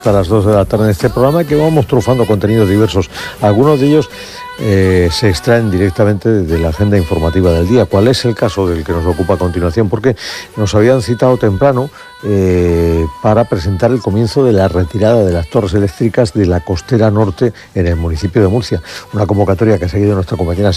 A las 2 de la tarde en este programa que vamos trufando contenidos diversos. Algunos de ellos se extraen directamente de la agenda informativa del día. ¿Cuál es el caso del que nos ocupa a continuación? Porque nos habían citado temprano para presentar el comienzo de la retirada de las torres eléctricas de la costera norte en el municipio de Murcia. Una convocatoria que ha seguido nuestra compañera